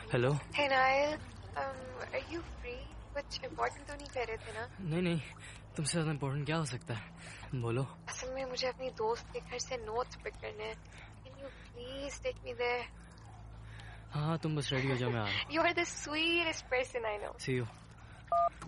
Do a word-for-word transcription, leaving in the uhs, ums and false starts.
Hello. Hey Nail, um, are you free? कुछ important तो नहीं कह रहे थे ना? नहीं नहीं, तुमसे ज्यादा इम्पोर्टेंट क्या हो सकता है, बोलो। असल में मुझे अपनी दोस्त के घर से नोट्स पिक करने हैं। Can you please take me there? हाँ तुम बस रेडी हो जाओ, मैं आ रहा हूँ। You are the sweetest person I know. See you.